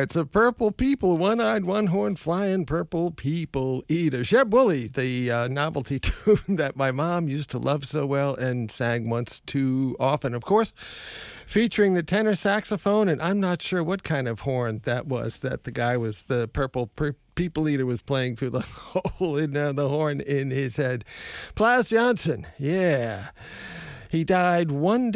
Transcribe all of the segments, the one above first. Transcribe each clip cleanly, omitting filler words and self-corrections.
It's a purple people, one-eyed, one-horned, flying purple people eater. Sheb Wooley, the novelty tune that my mom used to love so well and sang once too often, of course, featuring the tenor saxophone, and I'm not sure what kind of horn that was that the guy was, the purple people eater was playing through the hole in the horn in his head. Plas Johnson, yeah. He died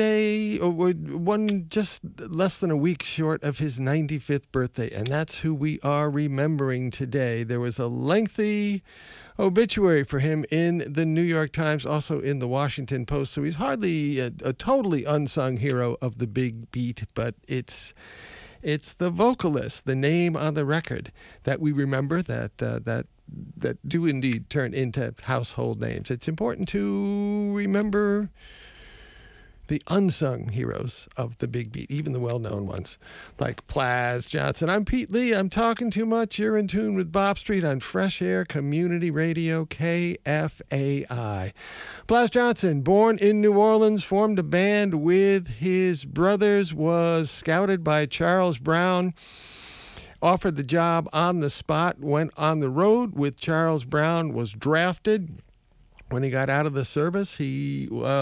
just less than a week short of his 95th birthday, and that's who we are remembering today. There was a lengthy obituary for him in the New York Times, also in the Washington Post, so he's hardly a totally unsung hero of the big beat, but it's the vocalist, the name on the record that we remember that do indeed turn into household names. It's important to remember the unsung heroes of the big beat, even the well-known ones, like Plas Johnson. I'm Pete Lee. I'm talking too much. You're in tune with Bob Street on Fresh Air Community Radio, KFAI. Plas Johnson, born in New Orleans, formed a band with his brothers, was scouted by Charles Brown, offered the job on the spot, went on the road with Charles Brown, was drafted. When he got out of the service, he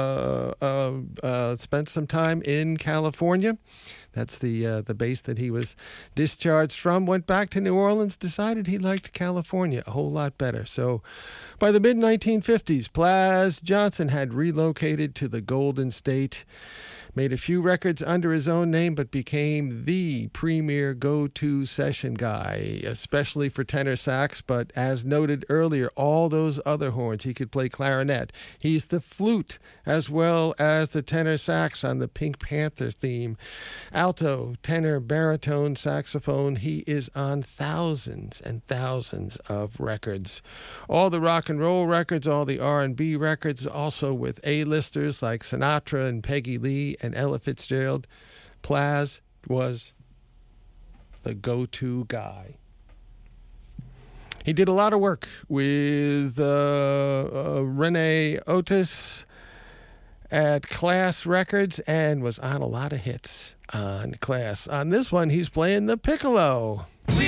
spent some time in California. That's the base that he was discharged from. Went back to New Orleans, decided he liked California a whole lot better. So by the mid-1950s, Plas Johnson had relocated to the Golden State, made a few records under his own name, but became the premier go-to session guy, especially for tenor sax. But as noted earlier, all those other horns, he could play clarinet. He's the flute as well as the tenor sax on the Pink Panther theme. Alto, tenor, baritone, saxophone. He is on thousands and thousands of records. All the rock and roll records, all the R&B records, also with A-listers like Sinatra and Peggy Lee and Ella Fitzgerald. Plas was the go-to guy. He did a lot of work with Renee Otis at Class Records and was on a lot of hits on Class. On this one, he's playing the piccolo. We